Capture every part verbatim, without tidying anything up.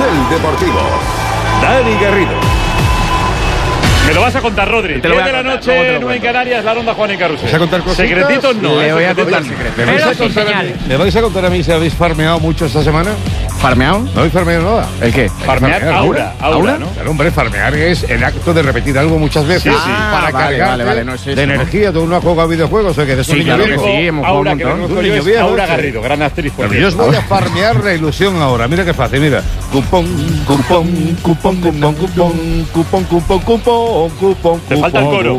Carrusel Deportivo. Dani Garrido. Me lo vas a contar, Rodri. Te lo voy a diez de la contar, noche, nueve en Canarias, la ronda Juan en Carrusel. ¿Vais a contar cositas? ¿Secretitos? No. Le voy a contar secretitos. secretos. ¿Me vais, Pero a sin contar a mí, señal. ¿Me vais a contar a mí si habéis farmeado mucho esta semana? ¿Farmeado? ¿No habéis farmeado nada? ¿El qué? Farmear, Farmear, aura, aura, ¿aura? ¿no? Claro, hombre, farmear es el acto de repetir algo muchas veces Sí, sí. para Ah, vale, cargarte vale, vale, no es eso, de ¿no? energía. Tú no has jugado a videojuegos, o sea, que eres un Sí, niño claro que viejo. sí, hemos jugado Aura un que montón. conozco Un yo niño es viejo, Aura sí. Garrido, gran actriz. por Pero yo os cierto. voy a farmear la ilusión ahora. Mira qué fácil, mira. Cupón, cupón, cupón, cupón, cupón, cupón, cupón, cupón, cupón. Te falta el coro.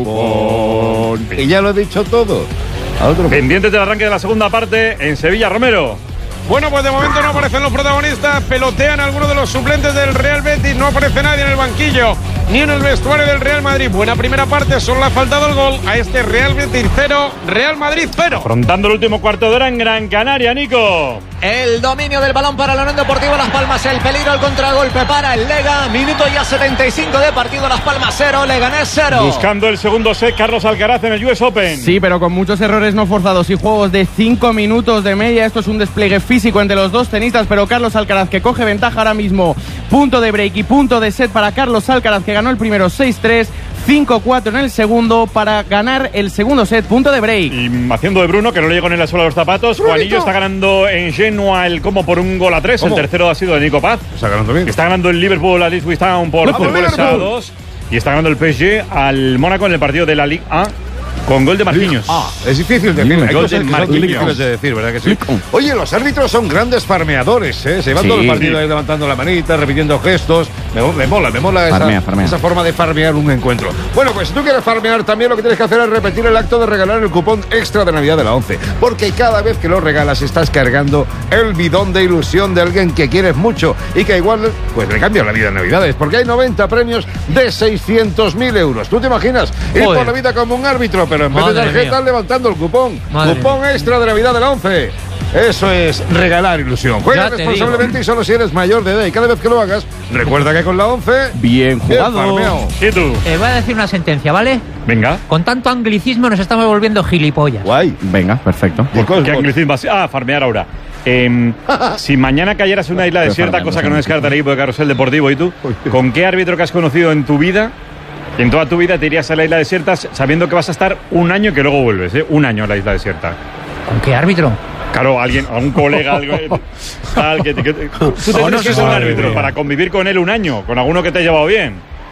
cupón. Y ya lo he dicho todo. A otro. Pendientes del arranque de la segunda parte en Sevilla, Romero. Bueno, pues de momento no aparecen los protagonistas, pelotean algunos de los suplentes del Real Betis, no aparece nadie en el banquillo, ni en el vestuario del Real Madrid. Buena primera parte, solo le ha faltado el gol a este Real Betis cero, Real Madrid cero. Afrontando el último cuarto de hora en Gran Canaria, Nico. El dominio del balón para la Unión Deportiva Las Palmas, el peligro, el contragolpe para el Lega, minuto ya setenta y cinco de partido, Las Palmas cero, Leganés cero. Buscando el segundo set, Carlos Alcaraz en el U S Open. Sí, pero con muchos errores no forzados y juegos de cinco minutos de media. Esto es un despliegue físico entre los dos tenistas, pero Carlos Alcaraz que coge ventaja ahora mismo. Punto de break y punto de set para Carlos Alcaraz, que ganó el primero seis tres, cinco cuatro en el segundo para ganar el segundo set, punto de break. Y haciendo de Bruno, que no le llegó ni la suela a los zapatos. Brunito. Juanillo está ganando en Genoa el como por un gol a tres. ¿Cómo? El tercero ha sido de Nico Paz. Está ganando bien. Está ganando el Liverpool a Ipswich Town por ¡Vamos, tres goles a Liverpool! dos. Y está ganando el P S G al Mónaco en el partido de la Ligue A con gol de Marquinhos. Ah, es difícil de decir. Hay Gol cosas de que son Marquinhos. difíciles de decir, ¿verdad que sí? Oye, los árbitros son grandes farmeadores, ¿eh? Se van Sí, todo el partido sí. ahí levantando la manita, repitiendo gestos. Me, me mola, me mola esa, Farmea, farmea. esa forma de farmear un encuentro. Bueno, pues si tú quieres farmear, también lo que tienes que hacer es repetir el acto de regalar el cupón extra de Navidad de la once. Porque cada vez que lo regalas estás cargando el bidón de ilusión de alguien que quieres mucho y que igual pues le cambia la vida en Navidades. Porque hay noventa premios de seiscientos mil euros. ¿Tú te imaginas ir Joder. por la vida como un árbitro, pero en vez de Madre tarjeta mía. levantando el cupón? Madre Cupón extra de Navidad de la once. Eso es regalar ilusión. Juega Ya te responsablemente y solo si eres mayor de edad. Y cada vez que lo hagas, recuerda que con la once... Bien jugado. farmeado. ¿Y tú? Eh, voy a decir una sentencia, ¿vale? Venga. Con tanto anglicismo nos estamos volviendo gilipollas. Guay. Venga, perfecto. ¿Qué cosa? ¿Qué anglicismo? Ah, farmear ahora. Em, si mañana cayeras en una isla Estoy desierta, farmeando, cosa que sí. no descarta el equipo de Carrusel Deportivo, ¿y tú? ¿Con qué árbitro que has conocido en tu vida, en toda tu vida, te irías a la isla desierta sabiendo que vas a estar un año y que luego vuelves, ¿eh? Un año a la isla desierta. ¿Con qué árbitro? Claro, alguien, algún colega, algo, tal, que, te- que te- tú tendrías no que sé, ser un madre árbitro mía. para convivir con él un año, con alguno que te ha llevado bien.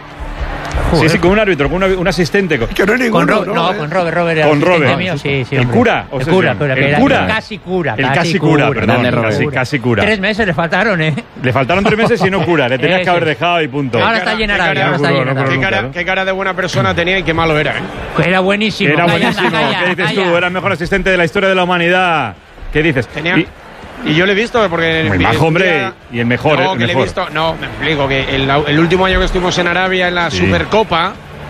Sí, sí, con un árbitro, con una- un asistente. Con, Que no hay Con ninguno, Ro- no, con Robert, Robert. Con asistente Robert. mío, sí, sí, ¿El hombre. cura? O El sea, cura, sí. pero El que era- cura. casi cura. El casi cura, perdón, Grande Robert. casi, casi cura. Tres meses le faltaron, ¿eh? Le faltaron tres meses y no cura, le tenías que Eso haber es. dejado y punto. Ahora Qué está cara- llena qué Arabia, cara- ahora está no, llena no, Arabia. ¿Qué cara, qué cara de buena persona tenía y qué malo era, ¿eh? Era buenísimo. Era Calla, buenísimo. calla, ¿Qué dices calla. tú? Era el mejor asistente de la historia de la humanidad. ¿Qué dices? Tenía... Y- Y yo le he visto, porque... El en- majo, en un hombre, día- y el mejor, No, el que le he mejor. visto... No, me explico, que el, el último año que estuvimos en Arabia, en la Sí. Supercopa,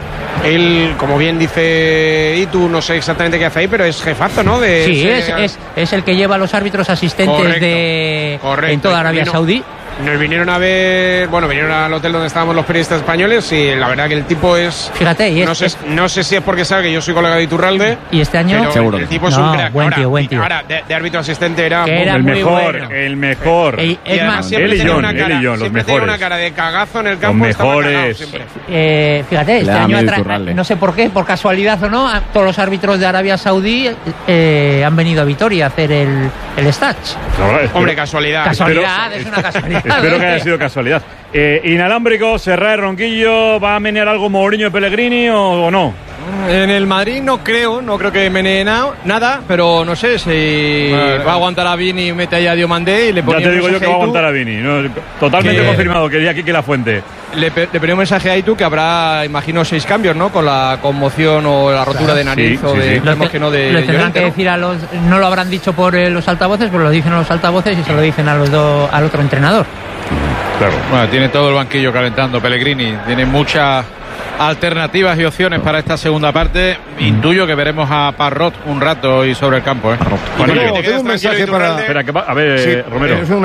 él, como bien dice Itu, no sé exactamente qué hace ahí, pero es jefazo, ¿no? De Sí, es, ese- es, es el que lleva a los árbitros asistentes Correcto, de correcto. en toda Arabia Vino- Saudí. Nos vinieron a ver, bueno, vinieron al hotel donde estábamos los periodistas españoles y la verdad que el tipo es... Fíjate, y es, No sé, es- no sé si es porque sabe que yo soy colega de Iturralde, y este año pero Seguro el que tipo es No, un crack. buen ahora, tío, buen tío. ahora, de, de árbitro asistente era... Que era el muy mejor, bueno. el mejor. Y- Y es además más, siempre él y tenía John, una él cara, y John, los siempre tenía mejores. una cara de cagazo en el campo. Los estaba cagado mejores. siempre. eh, fíjate, este Le da año miedo atra- Iturralde. no sé por qué, por casualidad o no, a- todos los árbitros de Arabia Saudí eh, han venido a Vitoria a hacer el, el stage. La verdad, espero- Hombre, casualidad. Casualidad, es una casualidad. Espero que ¿eh? haya sido casualidad. Eh, inalámbrico, Serra, Ronquillo, ¿va a menear algo Mourinho y Pellegrini o, o no? En el Madrid no creo, no creo que menee na- nada, pero no sé si Vale. va a aguantar a Vini y mete ahí a Diomandé y le Ya ponía te un digo yo mensaje que va a a Itu, aguantar a Vini. ¿no? Totalmente Que- confirmado, quería aquí que la fuente. Le, pe- le ponía un mensaje a Itu que habrá, imagino, seis cambios, ¿no? Con la conmoción o la rotura de nariz Sí, o sí, de sí. Lo, esperemos te- que no de lo tendrán Llorente, que ¿no? decir a los. No lo habrán dicho por eh, los altavoces, pero lo dicen a los altavoces y se lo dicen a los do- al otro entrenador. Claro. Bueno, tiene todo el banquillo calentando Pellegrini. Tiene muchas alternativas y opciones para esta segunda parte. Intuyo que veremos a Parrot un rato y sobre el campo, ¿eh? Juanillo. Tengo, tengo un mensaje para... Espera, que va, a ver, Sí, Romero. es una-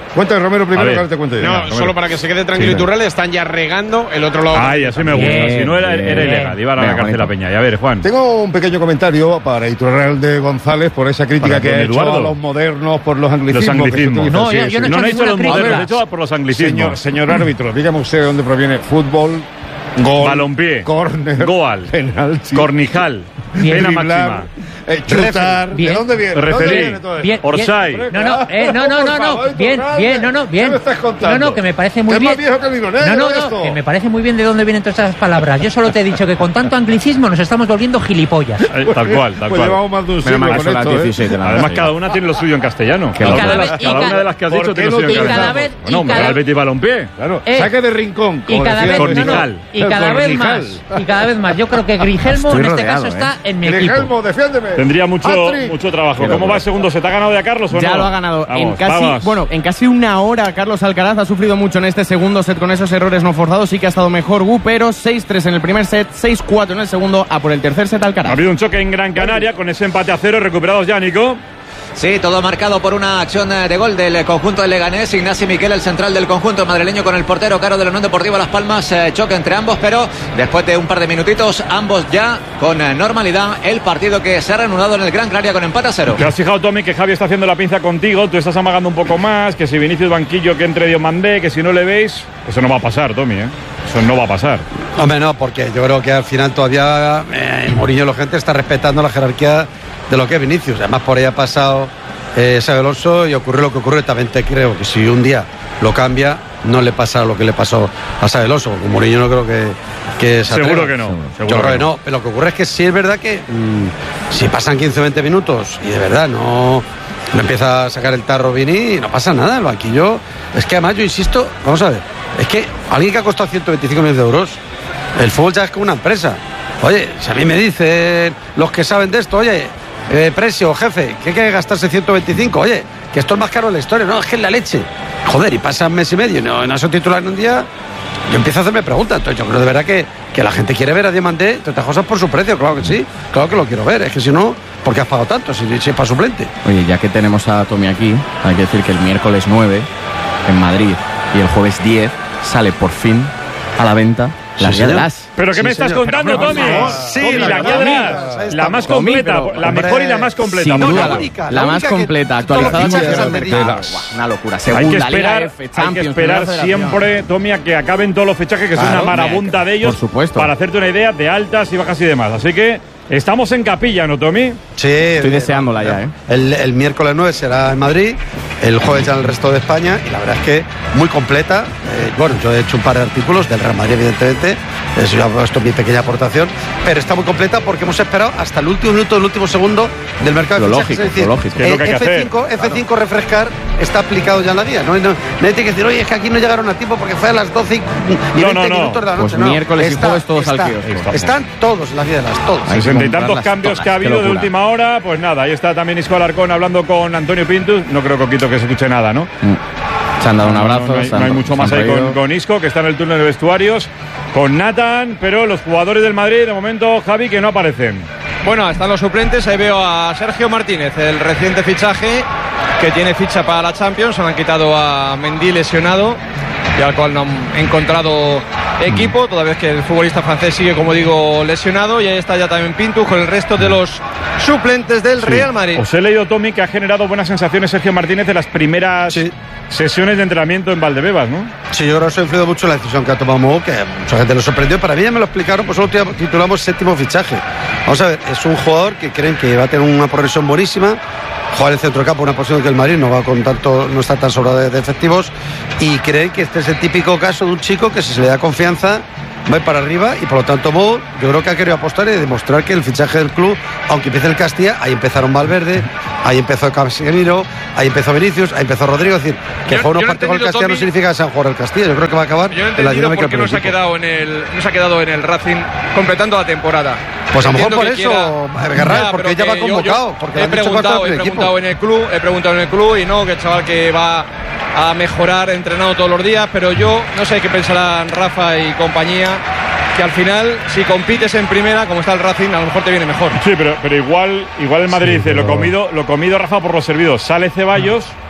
Cuéntame, Romero, primero, ver. que ahora te cuento yo. No, Romero. solo para que se quede tranquilo Sí, Iturralde, están ya regando el otro lado. Ay, así me gusta. Bien, Si no era, bien. era ilegal, iba a la Venga, cárcel bonito. la peña. Y a ver, Juan. Tengo un pequeño comentario para Iturralde González por esa crítica Para que don ha hecho Eduardo. a los modernos por los anglicismos. Los que se anglicismos. utilizan. No, Sí, yo- sí. yo no he No hecho han hecho los ninguna modernos, crítica. he hecho por los anglicismos. Señor, señor árbitro, dígame usted de dónde proviene fútbol, gol, Balompié, córner, goal, penalti, cornijal, Bien. pena driblar, máxima, eh, chutar. Bien. ¿De dónde viene? ¿De dónde Referí. viene todo eso? Bien, Orsay. bien. No, no, eh, no, no, Por no, no. favor, Bien, Iturralde. bien, no, no, bien. ¿Qué me estás contando? No, no, que me parece muy ¿Es bien. más viejo que el vino negro No, no, esto? no, que me parece muy bien de dónde vienen todas esas palabras. Yo solo te he dicho que con tanto anglicismo nos estamos volviendo gilipollas. Eh, tal cual, tal Pues cual. llevamos más de un Menos siglo mal que con son las esto, ¿eh? dieciséis de la Además, noche. cada una tiene lo suyo en castellano. Y Cada, una, cada de las, vez- y cada ca- una de las que has ¿por dicho qué tiene lo no suyo en utilizamos? cada castellano. vez- y No, hombre, cada- el Betis Balompié. Claro, Eh, saque de rincón. Y como cada decía vez, no, no, Cornijal. y cada vez más, Cornijal. y cada vez más. Yo creo que Grigelmo Estoy en este rodeado, caso ¿eh? está en mi equipo. Grigelmo, defiéndeme. Tendría mucho, Hat-trick. mucho trabajo. ¿Cómo va el segundo? ¿Se te ha ganado ya Carlos o Ya no? lo ha ganado. Vamos, en casi, vamos. bueno, en casi una hora Carlos Alcaraz ha sufrido mucho en este segundo set con esos errores no forzados. Sí que ha estado mejor Gu, pero seis tres en el primer set, seis cuatro en el segundo. A por el tercer set Ha Alcaraz. habido un choque en Gran Canaria con ese empate a cero. Recuperados ya, Nico. Sí, todo marcado por una acción eh, de gol del conjunto del Leganés. Ignacio Miquel, el central del conjunto madrileño, con el portero Caro de la Unión Deportiva Las Palmas. Eh, choque entre ambos, pero después de un par de minutitos, ambos ya con eh, normalidad. El partido que se ha reanudado en el Gran Canaria con empate a cero. Te has fijado, Tommy, que Javi está haciendo la pinza contigo. Tú estás amagando un poco más. Que si Vinicius banquillo, que entre Diomandé, que si no le veis. Eso no va a pasar, Tommy, ¿eh? Eso no va a pasar. Hombre, no, porque yo creo que al final todavía eh, Mourinho, la gente está respetando la jerarquía de lo que es Vinicius. Además, por ahí ha pasado eh, Xabi Alonso y ocurrió lo que ocurrió. También te creo que si un día lo cambia, no le pasa lo que le pasó a Xabi Alonso. Con Mourinho no creo que, que se Seguro atreva. que no, seguro Yo creo que que no. no. Pero lo que ocurre es que sí es verdad que mmm, si pasan quince o veinte minutos y de verdad no, no empieza a sacar el tarro Vini, no pasa nada. El banquillo. Es que además yo insisto, vamos a ver, es que alguien que ha costado ciento veinticinco millones de euros, el fútbol ya es como una empresa. Oye, si a mí me dicen los que saben de esto, oye, eh, precio, jefe, que hay que gastarse ciento veinticinco, oye, que esto es más caro de la historia, no, es que es la leche. Joder, y pasa un mes y medio y no, no se titular en un día, yo empiezo a hacerme preguntas. Entonces yo creo de verdad que, que la gente quiere ver a Diamandé, entre otras cosas, por su precio, claro que sí, claro que lo quiero ver, es que si no, ¿por qué has pagado tanto si, si es para suplente? Oye, ya que tenemos a Tommy aquí, hay que decir que el miércoles nueve en Madrid y el jueves diez sale por fin a la venta la Sí, guía de señor. las. ¿Pero qué Sí, me estás señor. contando, Pero, por Tommy? favor. Sí, Sí, la la guía de Tommy. las- la más Tommy, completa, pero, la hombre, mejor y la más completa. Sin por duda, favor. la, única, la la más única que completa, todos los actualizada fichajes para han el tenido. mercado. Buah, una locura. Hay Segunda que Liga esperar, F, hay que Champions, esperar Primera Federación. siempre, Tommy, a que acaben todos los fichajes, que son Claro, una marabunta de ellos, por supuesto. para hacerte una idea de altas y bajas y demás. Así que estamos en capilla, ¿no, Tommy? Sí, Estoy eh, deseándola ya, ¿eh? El, el miércoles nueve será en Madrid, el jueves ya en el resto de España y la verdad es que muy completa. Eh, bueno, yo he hecho un par de artículos del Real Madrid, evidentemente, eso ya esto es mi pequeña aportación, pero está muy completa porque hemos esperado hasta el último minuto, el último segundo del mercado Lo de fichajes. lógico, Es decir, lo lógico. Que es lo que hay que F cinco, F cinco refrescar está aplicado ya en la guía. No, no, nadie tiene que decir, oye, es que aquí no llegaron a tiempo porque fue a las doce y No, veinte no, no. minutos de la noche. Pues No, miércoles y está, jueves todos al está, kiosco. Están todos en la guía de las, todos. Hay que Sesenta y tantos comprarlas cambios todas, que ha qué habido de locura. última hora, pues nada, ahí está también Isco Alarcón hablando con Antonio Pintus. No creo, Coquito, que se escuche nada, ¿no? Mm. Se han dado un No, abrazo. No, no hay, se han- no hay mucho se han más ahí con, reído. con Isco, que está en el túnel de vestuarios, con Nathan, pero los jugadores del Madrid, de momento, Javi, que no aparecen. Bueno, están los suplentes. Ahí veo a Sergio Martínez, el reciente fichaje que tiene ficha para la Champions. Se han quitado a Mendy lesionado y al cual no han encontrado equipo, toda vez que el futbolista francés sigue, como digo, lesionado. Y ahí está ya también Pintus con el resto de los suplentes del Sí. Real Madrid. Os he leído, Tommy, que ha generado buenas sensaciones Sergio Martínez de las primeras Sí. sesiones de entrenamiento en Valdebebas, ¿no? Sí, yo creo que eso ha influido mucho en la decisión que ha tomado Mou, que mucha gente lo sorprendió. Para mí ya me lo explicaron, pues solo titulamos séptimo fichaje. Vamos a ver, es un jugador que creen que va a tener una progresión buenísima, jugar el centro campo, una posición que el Madrid no va con tanto, no está tan sobrado de, de efectivos, y creen que este es el típico caso de un chico que si se le da confianza va a ir para arriba, y por lo tanto Mou yo creo que ha querido apostar y demostrar que el fichaje del club, aunque empiece el Castilla, ahí empezaron Valverde, ahí empezó Casemiro, ahí empezó Vinicius, ahí empezó Rodrigo. Es decir, que Yo- jugar yo unos no he partidos con el entendido, Castilla no Tommy, significa que sean jugar el Castilla. Yo creo que va a acabar Yo no he en la entendido dinámica por qué del no se, ha equipo. quedado en el, no se ha quedado en el Racing completando la temporada. Pues a lo mejor Entiendo por que eso, quiera- Guerrero, Ya, porque pero ya va que yo- convocado, yo porque he le han dicho preguntado, cuánto he es el preguntado equipo. en el club, he preguntado en el club y no, que el chaval que va a mejorar entrenando todos los días, pero yo no sé qué pensarán Rafa y compañía, que al final si compites en primera, como está el Racing, a lo mejor te viene mejor. Sí, pero, pero igual, igual el Madrid Sí, dice, pero- lo comido, lo comido, Rafa, por lo servido. Sale Ceballos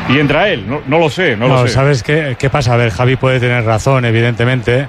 y entra él. No, no lo sé, no, no lo sé. ¿Sabes qué, qué pasa? A ver, Javi puede tener razón, evidentemente,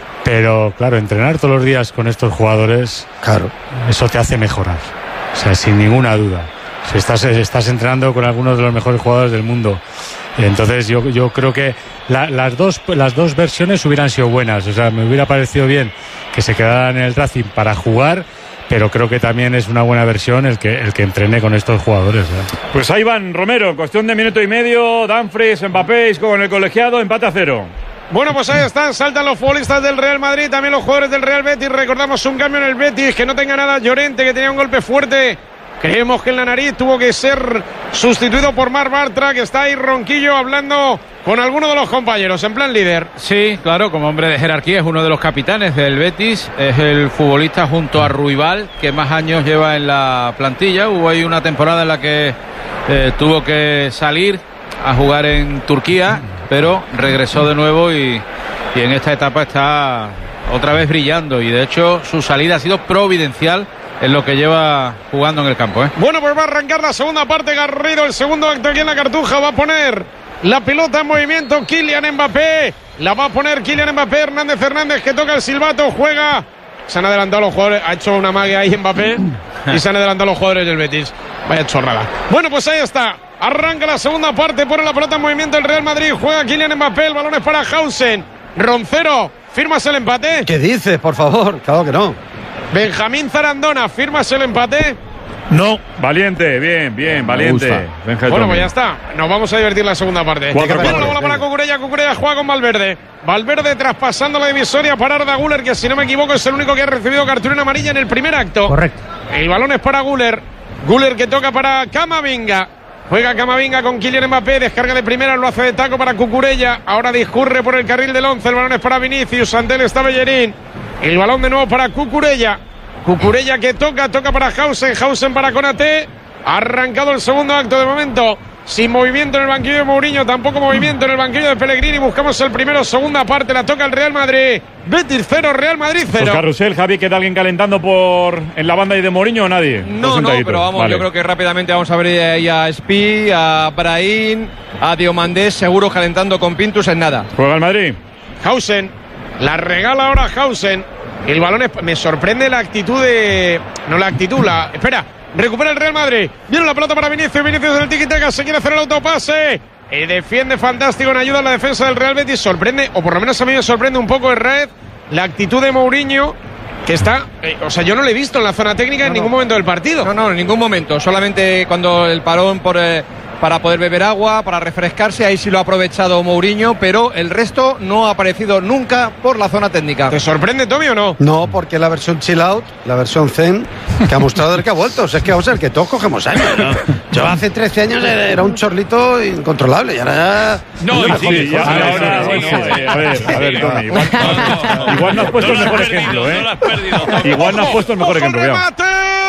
pero claro, entrenar todos los días con estos jugadores, claro, eso te hace mejorar, o sea, sin ninguna duda. Si estás, estás entrenando con algunos de los mejores jugadores del mundo, entonces yo, yo creo que la, las, dos, las dos versiones hubieran sido buenas. O sea, me hubiera parecido bien que se quedaran en el Racing para jugar, pero creo que también es una buena versión el que, el que entrene con estos jugadores, ¿eh? Pues ahí van, Romero, cuestión de minuto y medio, Dumfries, Mbappé con el colegiado, empate a cero. Bueno, pues ahí están, saltan los futbolistas del Real Madrid, también los jugadores del Real Betis. Recordamos un cambio en el Betis, que no tenga nada Llorente, que tenía un golpe fuerte. Creemos que en la nariz tuvo que ser sustituido por Marc Bartra, que está ahí ronquillo hablando con alguno de los compañeros, en plan líder. Sí, claro, como hombre de jerarquía, es uno de los capitanes del Betis, es el futbolista junto a Ruibal que más años lleva en la plantilla. Hubo ahí una temporada en la que eh, tuvo que salir a jugar en Turquía, pero regresó de nuevo y, y en esta etapa está otra vez brillando, y de hecho su salida ha sido providencial en lo que lleva jugando en el campo, ¿eh? Bueno, pues va a arrancar la segunda parte, Garrido, el segundo acto aquí en la Cartuja. Va a poner la pelota en movimiento Kylian Mbappé, la va a poner Kylian Mbappé. Hernández Hernández, que toca el silbato, juega. Se han adelantado los jugadores, ha hecho una magia ahí Mbappé y se han adelantado los jugadores del Betis. Vaya chorrada. Bueno, pues ahí está, arranca la segunda parte, pone la pelota en movimiento el Real Madrid, juega Kylian Mbappé, el balón es para Hausen. Roncero, ¿firmas el empate? ¿Qué dices, por favor? Claro que no. Benjamín Zarandona, ¿firmas el empate? No. Valiente, bien, bien, valiente. Bueno, pues ya está. Nos vamos a divertir la segunda parte. Cuatro, Bueno, la cuatro, bola para Cucurella. Cucurella juega con Valverde. Valverde traspasando la divisoria para Arda Güler, que si no me equivoco es el único que ha recibido cartulina amarilla en el primer acto. Correcto. El balón es para Güler. Güler que toca para Camavinga. Juega Camavinga con Kylian Mbappé. Descarga de primera, lo hace de taco para Cucurella. Ahora discurre por el carril del once. El balón es para Vinicius. Ante él está Bellerín. El balón de nuevo para Cucurella. Cucurella que toca, toca para Hausen, Hausen para Konaté. Ha arrancado el segundo acto de momento. Sin movimiento en el banquillo de Mourinho, tampoco movimiento en el banquillo de Pellegrini. Buscamos el primero, segunda parte, la toca el Real Madrid. Betis cero, Real Madrid cero. Pues Carrusel, Javi, ¿queda alguien calentando por en la banda y de Mourinho o nadie? No, no, pero vamos, vale. Yo creo que rápidamente vamos a ver ahí a Espi, a Brahim, a Diomandés, seguro calentando con Pintus en nada. Juega el Madrid. Hausen, la regala ahora Hausen. El balón es... Me sorprende la actitud de... No la actitud, la... Espera, recupera el Real Madrid. Viene la pelota para Vinicius. Vinicius del tiki-taka. Se quiere hacer el autopase. Y defiende fantástico en ayuda a la defensa del Real Betis. Sorprende, o por lo menos a mí me sorprende un poco el Red, la actitud de Mourinho, que está... Eh, o sea, yo no lo he visto en la zona técnica no, en ningún no. momento del partido. No, no, en ningún momento. Solamente cuando el parón por... Eh... para poder beber agua, para refrescarse, ahí sí lo ha aprovechado Mourinho, pero el resto no ha aparecido nunca por la zona técnica. ¿Te sorprende, Tommy, o no? No, porque la versión chill out, la versión zen, que ha mostrado el que ha vuelto. O sea, es que vamos a ver, que todos cogemos años, ¿no? Yo hace trece años era un chorlito incontrolable y ahora ya... No, y sí, ya, ahora, ahora, bueno, eh, a ver, a ver, Tommy, igual, no, igual no has puesto no el mejor perdido, ejemplo, ¿eh? No igual no has puesto el mejor ejemplo, remate!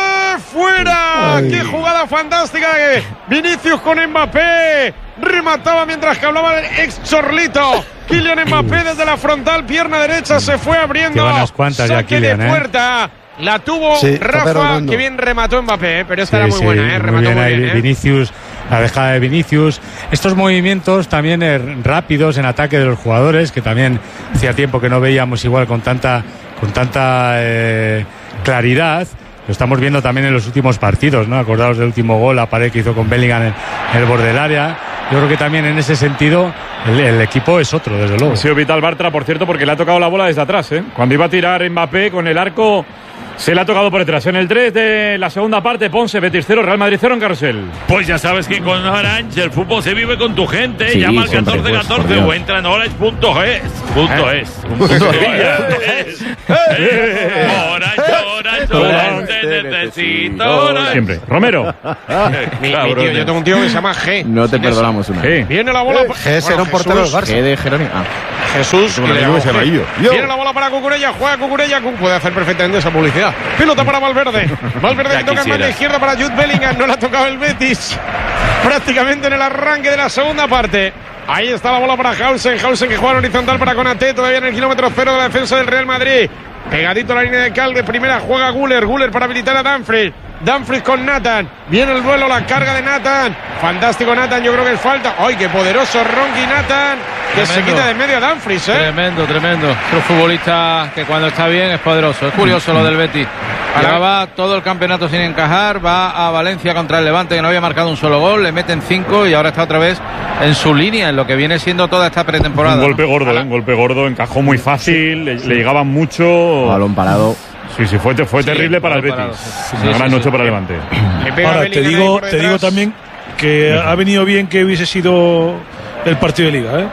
¡Fuera! Ay. ¡Qué jugada fantástica de Vinicius con Mbappé! Remataba mientras que hablaba el ex chorlito. Kylian Mbappé desde la frontal, pierna derecha, se fue abriendo. Unas cuantas ya, Kylian, de puerta. ¿eh? La tuvo sí, Rafa, que bien remató Mbappé, ¿eh? Pero esta sí, era muy sí, buena, ¿eh? Remató muy bien, muy bien ¿eh? Vinicius, la dejada de Vinicius. Estos movimientos también eh, rápidos en ataque de los jugadores, que también hacía tiempo que no veíamos igual con tanta, con tanta eh, claridad. Lo estamos viendo también en los últimos partidos, ¿no? Acordaos del último gol, la pared que hizo con Bellingham en, en el borde del área. Yo creo que también en ese sentido el, el equipo es otro, desde luego. Ha sido vital Bartra, por cierto, porque le ha tocado la bola desde atrás, ¿eh? Cuando iba a tirar Mbappé con el arco, se le ha tocado por detrás. En el tres de la segunda parte, Ponce, Betis cero, Real Madrid cero en Carrusel. Pues ya sabes que con Orange el fútbol se vive con tu gente. Sí, llama al catorce catorce pues, o entra en orange punto es. Punto ¿Eh? es. Punto es. Orange, Orange, Orange, te necesito. Orange. Siempre. Romero. mi, mi tío, yo tengo un tío que se llama G. No te perdonamos una. G. Viene la bola. Eh, G será un portero del Barça. G de Jerónimo. Ah. Jesús. Viene la bola para Cucurella. Juega Cucurella. Puede hacer perfectamente esa publicidad. Pelota para Valverde. Valverde que toca en banda izquierda para Jude Bellingham. No la ha tocado el Betis. Prácticamente en el arranque de la segunda parte. Ahí está la bola para Hausen. Hausen que juega en horizontal para Konaté. Todavía en el kilómetro cero de la defensa del Real Madrid. Pegadito a la línea de cal de primera juega Güler. Güler para habilitar a Dumfries. Dumfries con Nathan. Viene el duelo, la carga de Nathan. Fantástico Nathan, yo creo que es falta. ¡Ay, qué poderoso Ronchi Nathan! Que Tremendo. se quita de medio a Dumfries, ¿eh? Tremendo, tremendo. Es un futbolista que cuando está bien es poderoso. Es curioso lo del Betis. Llevaba todo el campeonato sin encajar. Va a Valencia contra el Levante, que no había marcado un solo gol. Le meten cinco y ahora está otra vez en su línea, en lo que viene siendo toda esta pretemporada. Un golpe gordo, ¿eh? Un golpe gordo. Encajó muy fácil. Le, le llegaban mucho. Balón parado. Sí, sí, fue, fue Sí, terrible para el Betis. parado, sí. Una Sí, gran sí, noche sí. para el Levante. Ahora, te digo, te digo también que ha venido bien que hubiese sido el partido de Liga, ¿eh?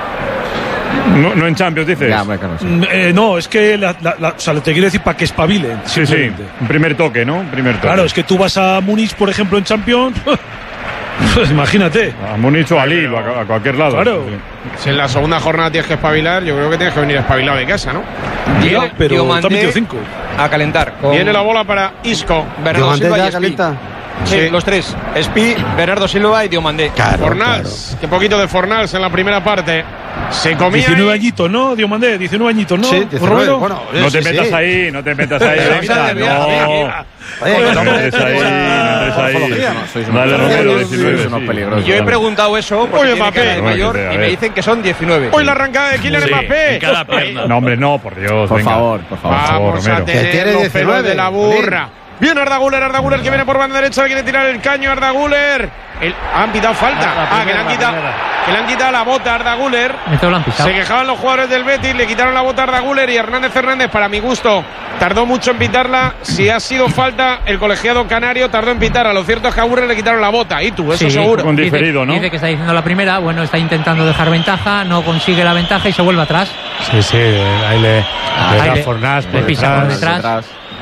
No, no en Champions, dices. Ya, hombre, claro, sí. Mm, eh, no, es que la, la, la, o sea, te quiero decir para que espabilen. Sí, sí. simplemente. Un primer toque, ¿no? Un primer toque. Claro, es que tú vas a Múnich, por ejemplo, en Champions. Pues imagínate. A Múnich o a Lille, o a, a cualquier lado. Claro. Sí. Si en la segunda jornada tienes que espabilar, yo creo que tienes que venir espabilado de casa, ¿no? Dio, pero Diomandé te ha metido cinco. a calentar. Con Viene la bola para Isco. Bernardo Diomandé Silva y ya Espi. calienta. Sí, Sí. los tres. Espi, Bernardo Silva y Diomandé. Claro, Fornals, qué poquito de Fornals en la primera parte. Se comía diecinueve ahí. añitos, ¿no? Diomandé, diecinueve añitos, ¿no? Sí, diecinueve. Romero. Bueno, No te sí, metas sí. ahí, no te metas ahí. Pero Revita, sale bien, no. bien, Oye, No que entres no, ahí, no entres ahí. Sois unos Dale, peligrosos, Romero, sois diecinueve. unos sí. peligrosos. Yo he preguntado eso porque Oye, tiene Mbappé. cara de mayor Oye, a y me ver. dicen que son diecinueve. Hoy la arrancada de Kylian Sí, Mbappé. en cada pierna. No, hombre, no, por Dios. Por venga. favor, por favor. favor, Vamos a Romero. tener Que tiene los pelos diecinueve. de la burra. Viene Arda Güler, Arda Güler que viene por banda derecha, le quiere tirar el caño Arda Güler. El, han pitado falta. Ah, que le han quitado, que le han quitado la bota a Arda Güler. Esto lo han pisado. Se quejaban los jugadores del Betis, le quitaron la bota a Arda Güler y Hernández Hernández, para mi gusto, tardó mucho en pitarla. Si ha sido falta, el colegiado canario tardó en pitarla. Lo cierto es que a Güler le quitaron la bota. Y tú, eso Sí, seguro. Con dice, diferido, ¿no? dice que está diciendo la primera, bueno, está intentando dejar ventaja, no consigue la ventaja y se vuelve atrás. Sí, sí, ahí le, le Ahí da le- Fornás le por pisa por detrás. detrás.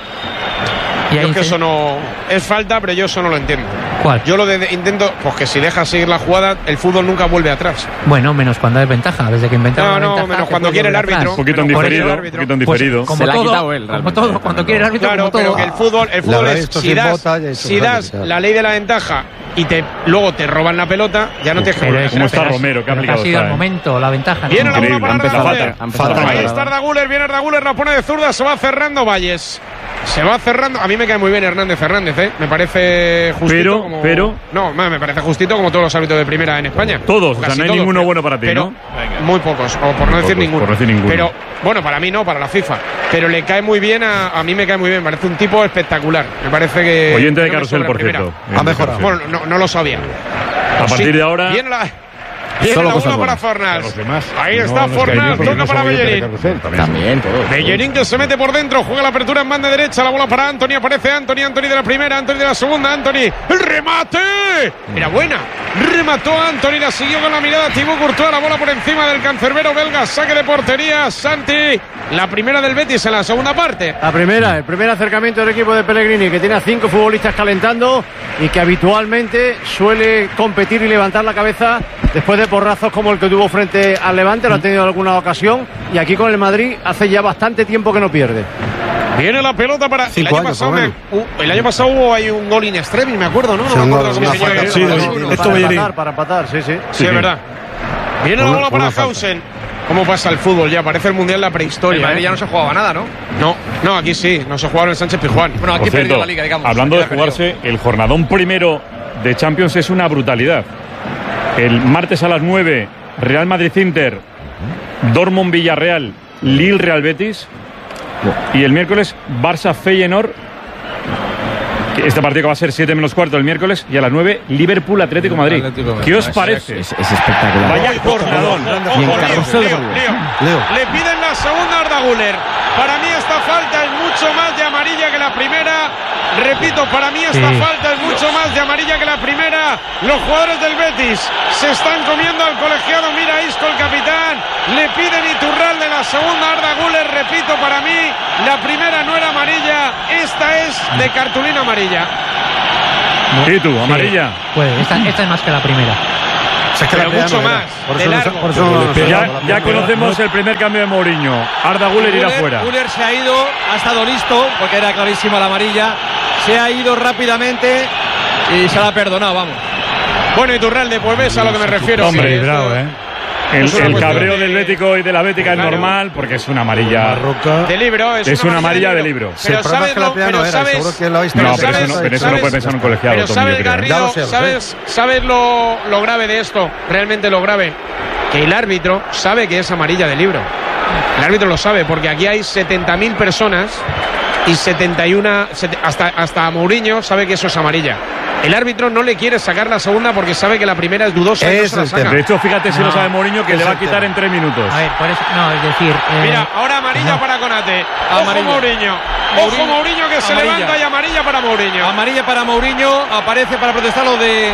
Y Yo ahí es que se- eso no es falta, pero yo eso no lo entiendo. ¿Cuál? Yo lo de, de- intento, pues que si dejas seguir la jugada, el fútbol nunca vuelve atrás. Bueno, menos cuando hay ventaja, desde que inventaron No, la no, ventaja, menos se cuando puede quiere el volver árbitro. atrás. Un poquito en Por eso diferido, el un árbitro. poquito en Pues, diferido. como Se la ha todo, quitado él, como realmente. todo, cuando quiere el árbitro, Claro, como todo. pero que el fútbol, el Le fútbol habrá es visto si sin das, bota y ha dicho, si "Se la ha das quitado". la ley de la ventaja y te luego te roban la pelota, ya no tienes que Pero volver es- ¿Cómo está pero es- Romero? Qué pero que aplicado ha sido está, el eh. momento, la ventaja. Viene la bola Increíble, para ha Arda empezado Güler. fatal, ha empezado Ahí fatal. está Arda Güler, viene Arda Güler, la pone de zurda, se va cerrando Valles. Se va cerrando. A mí me cae muy bien Hernández Hernández, ¿eh? Me parece justito Pero, como... pero- No, me parece justito como todos los árbitros de primera en España. Todos, o sea, Casi no hay todos, ninguno pero- bueno para ti, pero ¿no? Muy pocos, o por no decir Pocos, ninguno. por no decir ninguno. Pero, bueno, para mí no, para la FIFA. Pero le cae muy bien, a, a mí me cae muy bien. Me parece un tipo espectacular. Me parece que... Oyente de no me Carrusel, sobra por primera. cierto. Oyente de Carrusel. Bueno, no, no lo sabía. A partir Sí, de ahora. Viene la... Viene Solo la cosas uno para buenas. Fornals. Los demás. Ahí No, está no es que hay Fornals, porque toca no para son oyentes de Bellerín. Carrusel, también. También, todos. Bellerín que se mete por dentro, juega la apertura en banda derecha, la bola para Anthony, aparece Anthony, Anthony de la primera, Anthony de la segunda, Anthony, el remate, era buena, remató Anthony, la siguió con la mirada Thibaut Courtois, la bola por encima del cancerbero belga, saque de portería, Santi, la primera del Betis en la segunda parte. La primera, el primer acercamiento del equipo de Pellegrini, que tiene a cinco futbolistas calentando y que habitualmente suele competir y levantar la cabeza después de porrazos como el que tuvo frente al Levante, lo ha tenido en alguna ocasión, y aquí con el Madrid hace ya bastante tiempo que no pierde. Viene la pelota para... El Cinco año, años, pasado por lo me- uh, el año pasado hubo ahí un gol in extremis, me acuerdo, ¿no? No Sí, me un acuerdo gol, cómo una se llama. falta. Sí, Sí, sí, para empatar, para empatar, sí, sí. Sí, es verdad. Viene la Una- bola para una falta. Hausen. ¿Cómo pasa el fútbol ya? Parece el Mundial de la prehistoria. En Madrid ¿eh? ya no se jugaba nada, ¿no? No, no, aquí sí, no se jugaron en Sánchez Pizjuán. Bueno, Por cierto, hablando de jugarse, el jornadón primero de Champions es una brutalidad. El martes a las nueve, Real Madrid-Inter, Dortmund-Villarreal, Lille-Real Betis. Y el miércoles, Barça-Feyenoord. Este partido va a ser siete menos cuarto el miércoles. Y a las nueve, Liverpool-Atlético de Madrid. ¿Qué os parece? Es, es espectacular. Vaya jornadón. Y en Carrusel de Leo, Madrid. Leo. Le piden la segunda a Arda Güler. Para mí esta falta es mucho más de amarilla que la primera. Repito, para mí esta Sí. falta es mucho más de amarilla que la primera. Los jugadores del Betis se están comiendo al colegiado. Mira Isco, el capitán. Le piden Iturralde la segunda a Arda Güler. Repito, para mí la primera no era amarilla. Esta es de cartulina amarilla. ¿Y tú, amarilla? Pues esta, esta es más que la primera. Pero mucho más, de largo. Ya, ya conocemos el primer cambio de Mourinho. Arda Güler irá fuera. Güler se ha ido, ha estado listo, porque era clarísima la amarilla. Se ha ido rápidamente y se la ha perdonado, vamos. Bueno, Iturralde, pues ves a lo que me refiero. Hombre, Sí, librado, esto- ¿eh? El, el cabreo del Bético y de la Bética claro. es normal porque es una amarilla. De libro, es, es una, una amarilla de libro. De libro. Pero sabes, que la pero no sabes, era, que lo no, pero, sabes, eso no, pero eso no puede pensar un colegiado. Pero sabes, Garrido, sé, sabes, sabes lo, lo grave de esto, realmente lo grave, que el árbitro sabe que es amarilla de libro. El árbitro lo sabe porque aquí hay setenta mil personas y setenta y uno, hasta, hasta Mourinho sabe que eso es amarilla. El árbitro no le quiere sacar la segunda porque sabe que la primera es dudosa y no se la saca. De hecho, fíjate si no, lo sabe Mourinho que le va a quitar en tres minutos. A ver, por eso, no, es decir... Eh, Mira, ahora amarilla no. para Konate. Ojo amarilla. Mourinho. Ojo Mourinho que amarilla. se levanta y amarilla para Mourinho. Amarilla para Mourinho, aparece para protestar lo de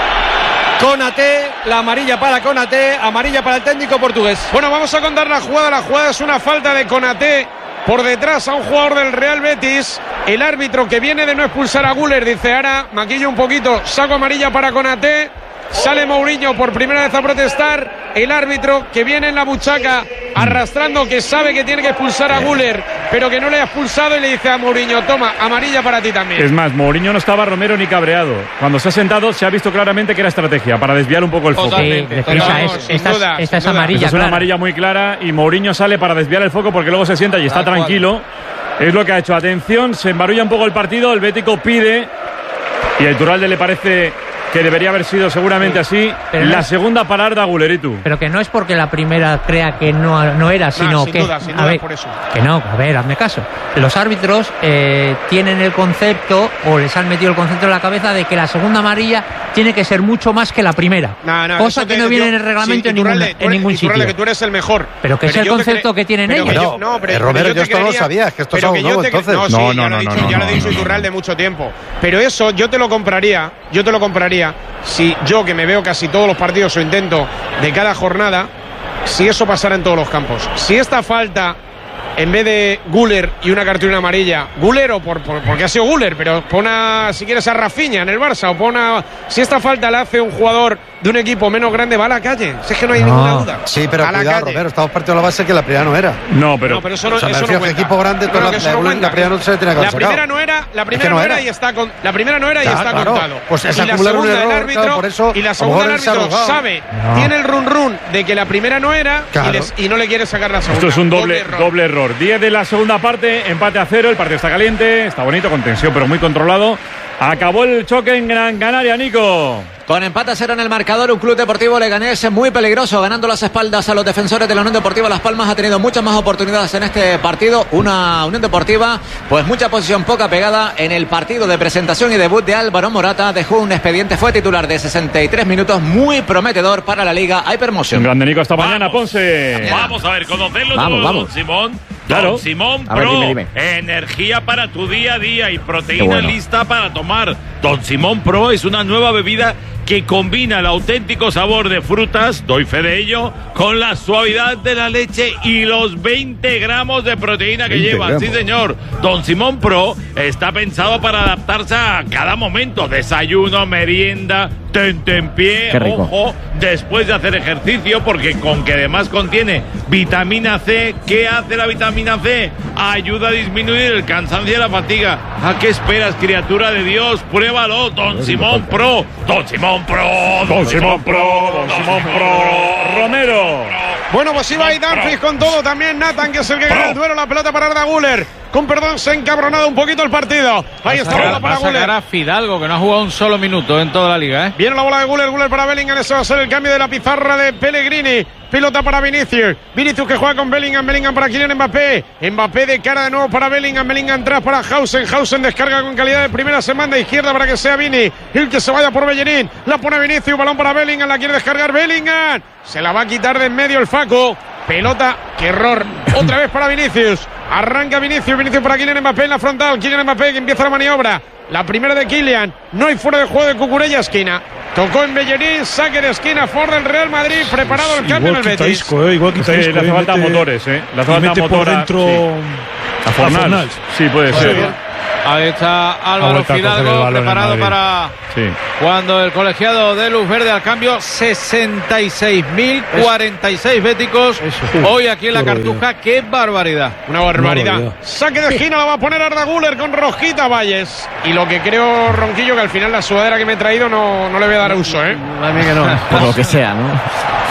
Konate, la amarilla para Konate, amarilla para el técnico portugués. Bueno, vamos a contar la jugada. La jugada es una falta de Konate por detrás a un jugador del Real Betis. El árbitro que viene de no expulsar a Güler dice, ahora maquillo un poquito, saco amarilla para Konate. Sale Mourinho por primera vez a protestar. El árbitro que viene en la buchaca arrastrando, que sabe que tiene que expulsar a Güler, pero que no le ha expulsado, y le dice a Mourinho, toma, amarilla para ti también. Es más, Mourinho no estaba Romero ni cabreado. Cuando se ha sentado se ha visto claramente que era estrategia para desviar un poco el foco. Totalmente, sí, totalmente. Es, esta, duda, esta es amarilla, esta es una amarilla muy clara y Mourinho sale para desviar el foco porque luego se sienta y está Tal tranquilo. Cual. Es lo que ha hecho. Atención, se embarulla un poco el partido, el Bético pide y a Iturralde le parece que debería haber sido seguramente así. Pero la no es, segunda parada a Guleritu. Pero que no es porque la primera crea que no, no era, sino no, sin que... Duda, sin a duda ver, por eso. Que no, a ver, hazme caso. Los árbitros eh, tienen el concepto, o les han metido el concepto en la cabeza, de que la segunda amarilla tiene que ser mucho más que la primera. No, no, cosa que no viene en el reglamento sí, en, ninguna, eres, en ningún sitio. que tú eres el mejor. Pero que pero es el concepto que tienen ellos. No, no, pero, Romero, yo, yo esto no lo sabía, es que esto es algo nuevo, entonces. No, sí, no, no, no, no, ya lo he dicho Iturralde mucho tiempo. Pero eso yo te lo compraría, yo te lo compraría si yo, que me veo casi todos los partidos o intento de cada jornada, si eso pasara en todos los campos. Si esta falta, en vez de Güler y una cartulina amarilla, Güler o por, por, porque ha sido Güler, pero pon a, si quieres, a Rafinha en el Barça, o pon a, si esta falta la hace un jugador de un equipo menos grande, va a la calle. Si es que no hay no. ninguna duda. Sí, pero a cuidado, Romero, estamos partiendo de la base que la primera no era. No, pero, no, pero eso no, o sea, eso no cuenta. equipo grande, toda no, la, la, no la primera no se tiene que La primera no era, la primera es que no, no era y está con, la primera no era y claro, está claro. contado. Pues y la segunda del árbitro, claro, por eso, y la segunda del árbitro sabe, no. tiene el run run de que la primera no era claro. y, les, y no le quiere sacar la segunda. Esto es un doble, doble error. Doble error. diez de la segunda parte, empate a cero, el partido está caliente, está bonito, con tensión, pero muy controlado. Acabó el choque en Gran Canaria, Nico. Con empate a cero en el marcador, un Club Deportivo Leganés muy peligroso, ganando las espaldas a los defensores de la Unión Deportiva Las Palmas. Ha tenido muchas más oportunidades en este partido. Una Unión Deportiva, pues mucha posición, poca pegada. En el partido de presentación y debut de Álvaro Morata dejó un expediente, fue titular de sesenta y tres minutos, muy prometedor para la Liga Hypermotion. Un grande, Nico, hasta vamos. Mañana, Ponce. Vamos a ver, conocerlo vamos, todo, vamos. Simón. Claro. Don Simón a ver, Pro, dime, dime. Energía para tu día a día y proteína bueno. lista para tomar. Don Simón Pro es una nueva bebida que combina el auténtico sabor de frutas, doy fe de ello, con la suavidad de la leche y los veinte gramos de proteína que lleva. Gramos. Sí, señor. Don Simón Pro está pensado para adaptarse a cada momento. Desayuno, merienda, tentempié, ojo, después de hacer ejercicio, porque con que además contiene vitamina C. ¿Qué hace la vitamina C? Ayuda a disminuir el cansancio y la fatiga. ¿A qué esperas, criatura de Dios? Pruébalo, Don Simón Pro. Don Simón Pro. Don Simón Pro. Don Simón Pro. Romero. Bueno, pues iba ahí Danfries con todo. También Nathan, que es el que gana el duelo. La pelota para Arda Güler. Con perdón, se ha encabronado un poquito el partido. Ahí está la bola para Güler. Va a sacar a Fidalgo, que no ha jugado un solo minuto en toda la liga, ¿eh? Viene la bola de Güler. Güler para Bellingham. Ese va a ser el cambio de la pizarra de Pellegrini. Pilota para Vinicius. Vinicius que juega con Bellingham. Bellingham para Kylian Mbappé. Mbappé de cara de nuevo para Bellingham. Bellingham atrás para Hausen. Hausen descarga con calidad de primera. Se manda izquierda para que sea Vini. El que se vaya por Bellerín. La pone Vinicius. Balón para Bellingham. La quiere descargar Bellingham. Se la va a quitar de en medio el Faco. Pelota, qué error. Otra vez para Vinicius. Arranca Vinicius. Vinicius para Kylian Mbappé en la frontal. Kylian Mbappé que empieza la maniobra. La primera de Kylian. No hay fuera de juego de Cucurella, esquina. Tocó en Bellerín, saque de esquina, Ford del Real Madrid, preparado el cambio en el Betis. Isco, eh, igual quita sí, Isco, le hace eh, falta mete, motores, ¿eh? Le hace falta mete por dentro sí. a Fornals. Fornals. Sí, puede sí, ser. Bien. Ahí está Álvaro Fidalgo preparado para sí. cuando el colegiado de Luz Verde al cambio. Sesenta y seis mil cuarenta y seis béticos Eso. hoy aquí en la Cartuja. Qué barbaridad. Una barbaridad. Barbaridad. Saque de esquina la va a poner Arda Güler con Rosquita Valles. Y lo que creo, Ronquillo, que al final la sudadera que me he traído no, no le voy a dar uso, ¿eh? A mí que no. Por lo que sea, ¿no?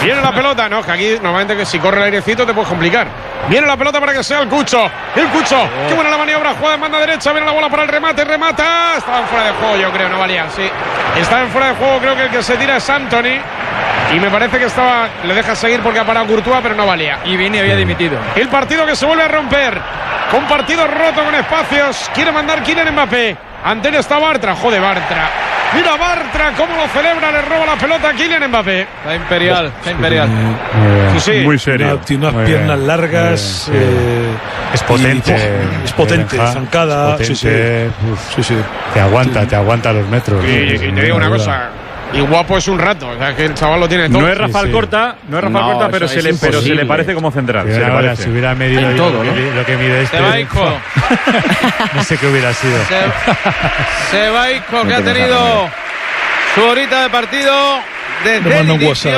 Viene la pelota, no, que aquí normalmente que si corre el airecito te puedes complicar. Viene la pelota para que sea el Cucho. El Cucho, oh. Qué buena la maniobra, juega en banda derecha, viene la bola para el remate, remata. Estaba fuera de juego, yo creo, no valía, sí. Está en fuera de juego, creo que el que se tira es Anthony. Y me parece que estaba, le deja seguir porque ha parado Courtois, pero no valía. Y Vini había dimitido. El partido que se vuelve a romper. Con partido roto con espacios. Quiere mandar Kylian Mbappé. Ante él está Bartra, joder Bartra. Mira Bartra cómo lo celebra, le roba la pelota a Kylian Mbappé. La imperial, la imperial. Sí, sí. Muy serio. Tiene unas piernas largas. Muy eh, es potente. Y, es potente, Berenja, zancada. es Sí, sí. Uf, sí, sí. Te aguanta, sí. te aguanta los metros. Y, y te digo una cosa. Y guapo es un rato, o sea que el chaval lo tiene todo. No es Rafael sí, sí. Corta, no es Rafael no, Corta, pero se, le, pero se le parece como central. Si, se le ahora, parece. si hubiera medido yo, todo, lo, ¿no? que, lo que mide este. Sebaico. No sé qué hubiera sido. Se, Sebaico, que ha tenido su horita de partido desde el inicio.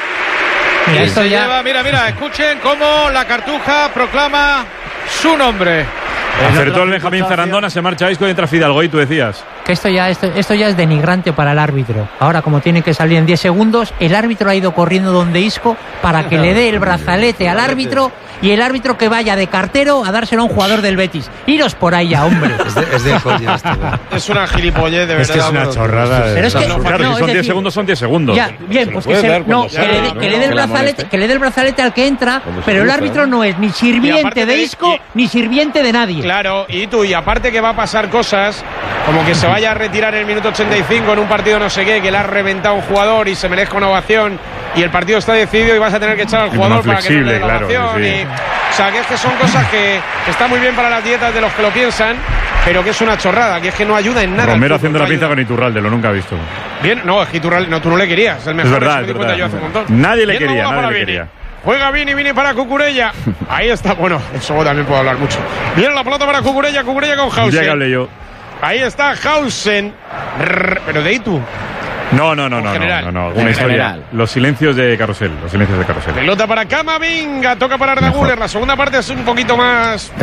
Y se ya... lleva, mira, mira, escuchen cómo la Cartuja proclama su nombre. Acertó el Benjamín Zarandona, se marcha Isco y entra Fidalgo, y tú decías que esto ya, esto, esto ya es denigrante para el árbitro. Ahora, como tiene que salir en diez segundos, el árbitro ha ido corriendo donde Isco para que le dé el brazalete al árbitro y el árbitro que vaya de cartero a dárselo a un jugador del Betis. Iros por ahí ya, hombre. Es de, es de coña esto. Es una gilipollez, de verdad. Es que es una chorrada. Pero es que, no, claro, no, si son diez segundos, son diez segundos. Ya, bien, pues que, se, no, que, le, de, que le dé el brazalete, que le dé el brazalete al que entra, pero el árbitro no es ni sirviente de Isco y, ni sirviente de nadie. Claro, y tú, y aparte que va a pasar cosas, como que se vaya a retirar el minuto ochenta y cinco en un partido no sé qué, que le ha reventado un jugador y se merezca una ovación, y el partido está decidido y vas a tener que echar al jugador para que no le dé la claro, ovación. Sí. Y, o sea, que es que son cosas que, que están muy bien para las dietas de los que lo piensan, pero que es una chorrada, que es que no ayuda en nada. Romero haciendo la pinza con Iturralde, lo nunca he visto. Bien, no, es que Iturralde, no, tú no le querías, es el mejor. Es verdad, es verdad. Yo hace un montón. Nadie le Bien, quería, nadie le Vini. quería. Juega Vini, Vini para Cucurella. Ahí está, bueno, eso también puedo hablar mucho. Viene la pelota para Cucurella, Cucurella con Hausen. Ya que hablé yo. Ahí está Hausen. Rrr, pero de Itu. No, no, no, no, no, no, no, alguna historia. General. Los silencios de Carrusel, los silencios de Carrusel. Pelota para Camavinga, toca para Arda Güler. La segunda parte es un poquito más.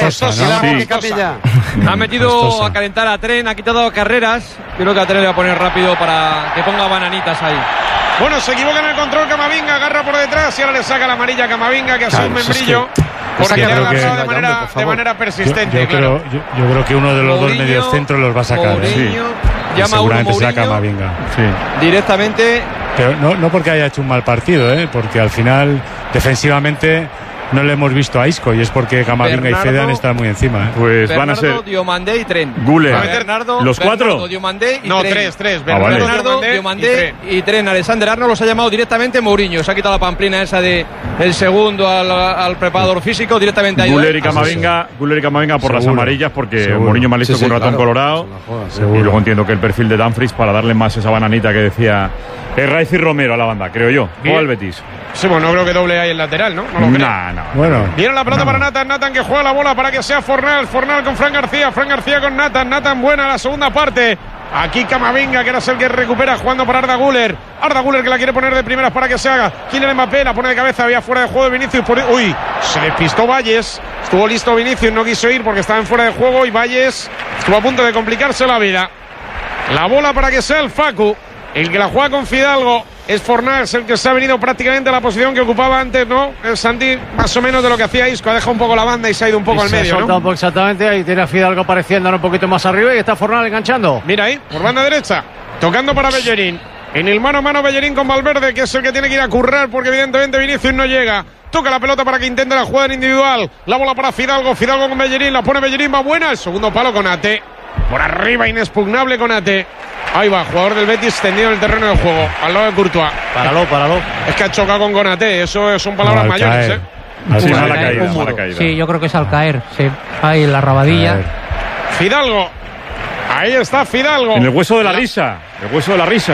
Ha metido a calentar a Tren, ha quitado carreras. Creo que a Tren le va a poner rápido para que ponga bananitas ahí. Bueno, se equivoca en el control Camavinga, agarra por detrás y ahora le saca la amarilla a Camavinga, que ha sido un membrillo. Es que, porque le ha que, agarrado de manera, de manera persistente. Yo, yo, claro. creo, yo, yo creo que uno de los Mourinho, dos medios centros los va a sacar. Mourinho, ¿eh? llama seguramente uno será Mourinho, Camavinga. Sí. Directamente. Pero no, no porque haya hecho un mal partido, ¿eh? Porque al final, defensivamente, no le hemos visto a Isco y es porque Camavinga Bernardo, y Fede están muy encima. ¿eh? Pues Bernardo, van a ser Diomandé y Tren. Güler. Bernardo, ¿Los cuatro? Bernardo, Diomandé y no, Tren. tres, tres. Ah, vale. Bernardo, Diomandé y, y Tren. Alexander Arnold los ha llamado directamente Mourinho. Se ha quitado la pamplina esa de el segundo al, al preparador físico directamente ahí. Güler y Camavinga, Güler y Camavinga por Seguro. las amarillas, porque Seguro. Mourinho me ha listo Sí, sí, con un ratón claro. colorado. Seguro. Y luego entiendo que el perfil de Dumfries para darle más esa bananita que decía Herraiz y Romero a la banda, creo yo. Bien. O al Betis. Sí, bueno, no creo que doble ahí el lateral, ¿no? No lo creo. Nah, no. Bueno. Viene la pelota no. para Nathan, Nathan que juega la bola para que sea Fornal, Fornal con Fran García, Fran García con Nathan, Nathan buena la segunda parte. Aquí Camavinga, que era el que recupera jugando para Arda Güler. Arda Güler que la quiere poner de primeras para que se haga. Kylian Mbappé la pone de cabeza, había fuera de juego de Vinicius. Por... Uy, se despistó Valles. Estuvo listo Vinicius, no quiso ir porque estaba en fuera de juego y Valles estuvo a punto de complicarse la vida. La bola para que sea el Facu. El que la juega con Fidalgo es Fornals, el que se ha venido prácticamente a la posición que ocupaba antes, ¿no? El Santi, más o menos de lo que hacía Isco. Ha dejado un poco la banda y se ha ido un poco y al se medio, ha soltado ¿no? un poco exactamente, ahí tiene a Fidalgo apareciendo ahora un poquito más arriba y está Fornal enganchando. Mira ahí, por banda derecha, tocando para Bellerín. En el mano a mano Bellerín con Valverde, que es el que tiene que ir a currar porque evidentemente Vinicius no llega. Toca la pelota para que intente la jugada individual. La bola para Fidalgo, Fidalgo con Bellerín, la pone Bellerín, va buena. El segundo palo con Ate. Por arriba, inexpugnable con Ate. Ahí va, jugador del Betis tendido en el terreno del juego, al lado de Courtois. Páralo, páralo. Es que ha chocado con Konaté, eso son palabras No, mayores, caer. ¿eh? Así Sí, mala mala caída, caída, mala caída. Sí, yo creo que es al caer. Sí. Ahí en la rabadilla. Fidalgo. Ahí está Fidalgo. En el hueso de la risa. El hueso de la risa.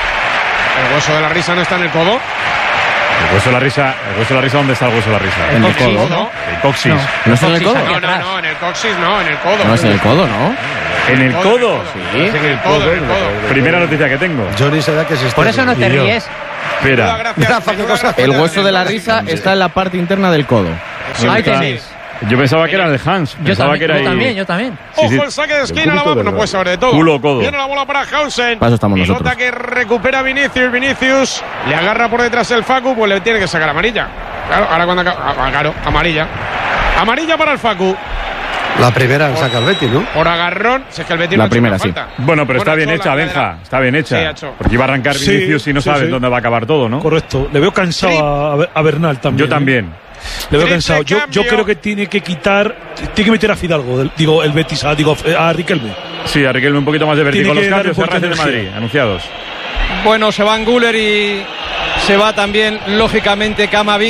El hueso de la risa no está en el codo. El hueso de la risa. El hueso de la risa, ¿dónde está el hueso de la risa? En el codo, ¿no? El coxis. No. ¿No está en el codo? No, no, no, en el coxis no, en el codo. No, es en el codo, ¿no? En el codo. Sí, en el codo, en el codo. Primera noticia que tengo. Johnny se da que se está. Por eso no te ríes. Espera. Gracias, Rafa, qué cosa. El hueso de la risa está en la parte interna del codo. Ahí tenéis. Yo pensaba que era el Hans. Yo Pensaba también, que era yo ahí. también, yo también. Ojo sí. el saque de esquina, El la culito va, de no verdad. puede saber de todo. Culo o codo. Viene la bola para Hausen. Para eso estamos Pelota nosotros. que recupera Vinicius. Vinicius le agarra por detrás el Facu, pues le tiene que sacar amarilla. Claro, ahora cuando acaba, ah, claro, amarilla. Amarilla para el Facu. La primera la saca el Betis, ¿no? Por agarrón, si es que el Betis La no ha hecho primera, una sí. falta. Bueno, pero está Bueno, bien ha hecho hecha, la- Benja. Está bien hecha. Sí, ha hecho. Porque iba a arrancar Sí, Vinicius y no sí, sabes sí. dónde va a acabar todo, ¿no? Correcto. Le veo cansado a, a Bernal también. Yo también. ¿eh? Le veo Triple cansado. Yo, yo cambio. creo que tiene que quitar, tiene que meter a Fidalgo, del- digo, el Betis, a, digo, a Riquelme. Sí, a Riquelme un poquito más de vértigo. Tiene Los que cambios darle un de poquito Racing de de Madrid, energía. anunciados. Bueno, se van Güler y se va también, lógicamente, Camavinga.